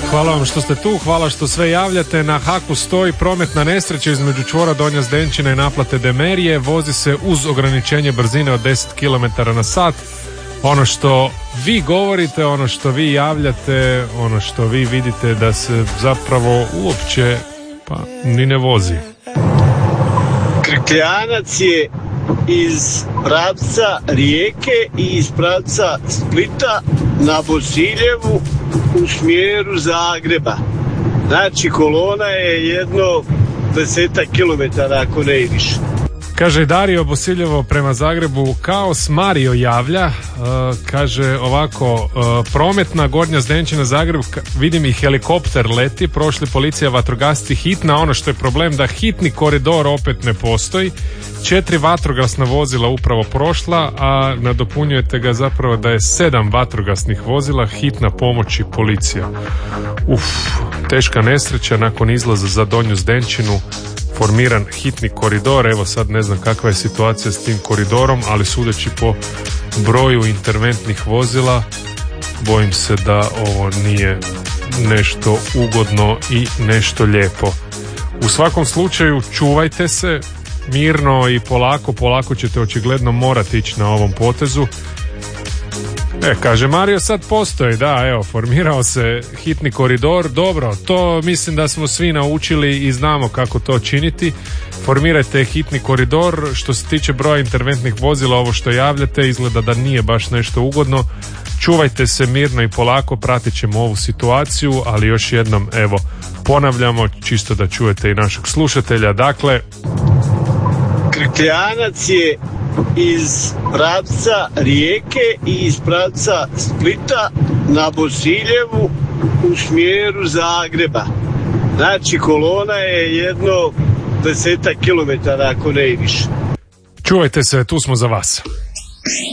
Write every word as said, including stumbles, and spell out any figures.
Hvala vam što ste tu, hvala što sve javljate. Na haku stoji prometna nesreća između čvora Donja Zdenčina i naplate Demerije. Vozi se uz ograničenje brzine od deset kilometara na sat. Ono što vi govorite, ono što vi javljate, ono što vi vidite da se zapravo uopće pa ni ne vozi. Krkljanac je iz pravca Rijeke i iz pravca Splita na Bosiljevu u smjeru Zagreba. Znači kolona je jedno desetak kilometara ako ne i više. Kaže Dario, Bosiljevo prema Zagrebu kaos. Mario javlja, uh, kaže ovako, uh, prometna Gornja Zdenčina Zagreb, vidim i helikopter leti, prošli policija, vatrogasci, hitna. Ono što je problem da hitni koridor opet ne postoji. Četiri vatrogasna vozila upravo prošla, a nadopunjujete ga zapravo da je sedam vatrogasnih vozila, hitna pomoć i policija. Uf, teška nesreća. Nakon izlaza za Donju Zdenčinu formiran hitni koridor. Evo sad ne znam kakva je situacija s tim koridorom, ali sudeći po broju interventnih vozila bojim se da ovo nije nešto ugodno i nešto lijepo. U svakom slučaju čuvajte se mirno i polako, polako ćete očigledno morati ići na ovom potezu. E, kaže Mario, sad postoji, da, evo, formirao se hitni koridor, dobro, to mislim da smo svi naučili i znamo kako to činiti. Formirajte hitni koridor. Što se tiče broja interventnih vozila, ovo što javljate izgleda da nije baš nešto ugodno. Čuvajte se mirno i polako, pratit ćemo ovu situaciju, ali još jednom, evo, ponavljamo, čisto da čujete i našeg slušatelja, dakle... Krkljanac je iz pravca Rijeke i iz pravca Splita na Bosiljevu u smjeru Zagreba. Znači kolona je jedno desetak kilometara ako ne i više. Čuvajte se, tu smo za vas.